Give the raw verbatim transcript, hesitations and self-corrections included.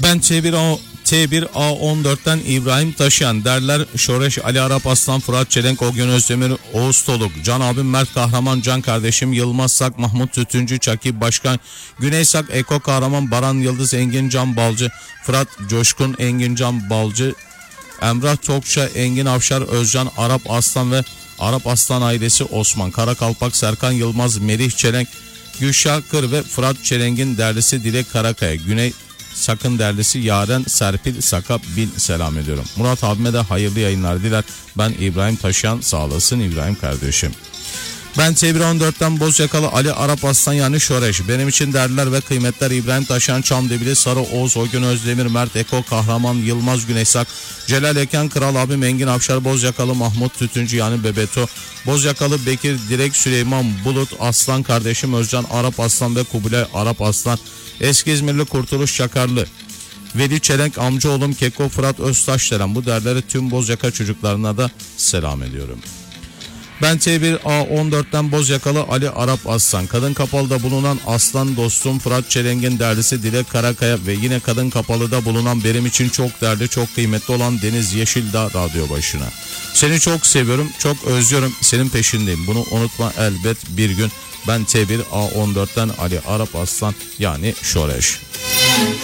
Ben T bir A T bir A on dörtten İbrahim Taşıyan, derler Şoreş, Ali Arap Aslan, Fırat Çelenk, Ogün Özdemir, Oğuz Toluk, Can abim, Mert Kahraman, Can kardeşim, Yılmaz Sak, Mahmut Tütüncü, Çaki Başkan, Güney Sak, Eko Kahraman, Baran Yıldız, Engin Can Balcı, Fırat Coşkun, Engin Can Balcı, Emrah Tokça, Engin Avşar, Özcan, Arap Aslan ve Arap Aslan ailesi, Osman Karakalpak, Serkan Yılmaz, Merih Çelenk, Gülşah Kır ve Fırat Çelenk'in derlisi Dilek Karakaya, Güney Sakın derlisi Yaren Serpil Sakap Bil selam ediyorum. Murat abime de hayırlı yayınlar diler. Ben İbrahim Taşıyan, sağ olasın İbrahim kardeşim. Ben T bir on dörtten Bozyakalı Ali Arap Aslan yani Şoreş. Benim için değerler ve kıymetler İbrahim Taşıyan, Çamdebili, Sarı Oğuz, Ogün Özdemir, Mert Eko Kahraman, Yılmaz Güneysak, Celal Eken, Kral abim, Engin Avşar, Bozyakalı Mahmut Tütüncü yani Bebeto, Bozyakalı Bekir, Direk Süleyman Bulut, Aslan kardeşim Özcan Arap Aslan ve Kubilay Arap Aslan, Eski İzmirli Kurtuluş Çakarlı, Veli Çelenk, amcaoğlum Keko, Fırat Öztaş selam. Bu derleri tüm Bozyaka çocuklarına da selam ediyorum. Ben T bir A on dörtten Bozyakalı Ali Arap Aslan, Kadın Kapalı'da bulunan Aslan dostum Fırat Çelenk'in derlisi Dilek Karakaya ve yine Kadın Kapalı'da bulunan benim için çok değerli, çok kıymetli olan Deniz Yeşildağ radyo başına. Seni çok seviyorum, çok özlüyorum, senin peşindeyim. Bunu unutma elbet bir gün. Ben T bir A on dörtten Ali Arap Aslan yani Şoreş.